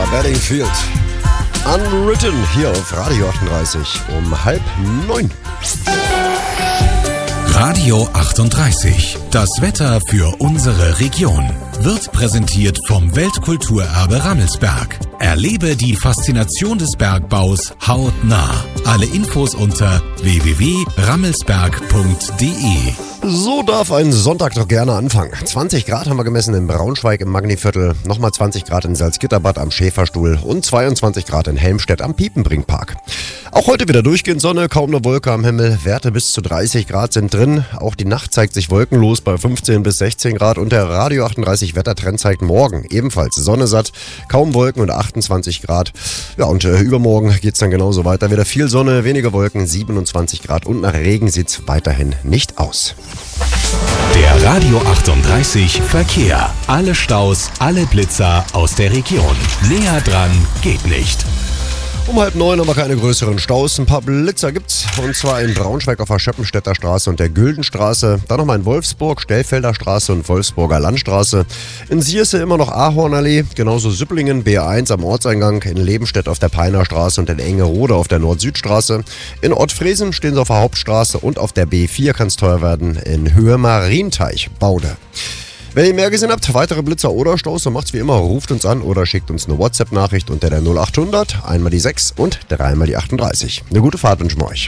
Bedingfield. Unwritten hier auf Radio 38 um 8:30. Radio 38. Das Wetter für unsere Region wird präsentiert vom Weltkulturerbe Rammelsberg. Erlebe die Faszination des Bergbaus hautnah. Alle Infos unter www.rammelsberg.de. So darf ein Sonntag doch gerne anfangen. 20 Grad haben wir gemessen in Braunschweig im Magniviertel, nochmal 20 Grad in Salzgitterbad am Schäferstuhl und 22 Grad in Helmstedt am Piepenbringpark. Auch heute wieder durchgehend Sonne, kaum eine Wolke am Himmel, Werte bis zu 30 Grad sind drin. Auch die Nacht zeigt sich wolkenlos bei 15 bis 16 Grad und der Radio 38 Wettertrend zeigt morgen ebenfalls Sonne satt, kaum Wolken und 28 Grad. Ja, und übermorgen geht's dann genauso weiter. Wieder viel Sonne, weniger Wolken, 27 Grad und nach Regen sieht's weiterhin nicht aus. Der Radio 38 Verkehr. Alle Staus, alle Blitzer aus der Region. Näher dran geht nicht. Um 8:30 haben wir keine größeren Staus. Ein paar Blitzer gibt's. Und zwar in Braunschweig auf der Schöppenstädter Straße und der Güldenstraße. Dann nochmal in Wolfsburg, Stellfelder Straße und Wolfsburger Landstraße. In Sierse immer noch Ahornallee. Genauso Süpplingen, B1 am Ortseingang. In Lebenstedt auf der Peiner Straße und in Engerode auf der Nord-Süd-Straße. In Ottfriesen stehen sie auf der Hauptstraße und auf der B4 kann es teuer werden. In Höhe Marienteich, Baude. Wenn ihr mehr gesehen habt, weitere Blitzer oder Staus, so macht's wie immer, ruft uns an oder schickt uns eine WhatsApp-Nachricht unter der 0800, einmal die 6 und dreimal die 38. Eine gute Fahrt wünschen wir euch.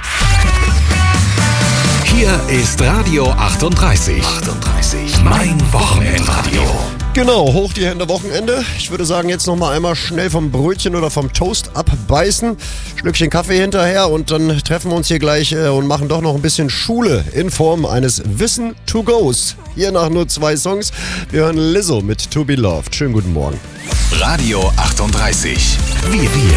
Hier ist Radio 38. Mein Wochenendradio. Genau, hoch die Hände, Wochenende. Ich würde sagen, jetzt nochmal einmal schnell vom Brötchen oder vom Toast abbeißen. Schlückchen Kaffee hinterher und dann treffen wir uns hier gleich und machen doch noch ein bisschen Schule in Form eines Wissen to Goes. Hier nach nur 2 Songs. Wir hören Lizzo mit To Be Loved. Schönen guten Morgen. Radio 38. Wir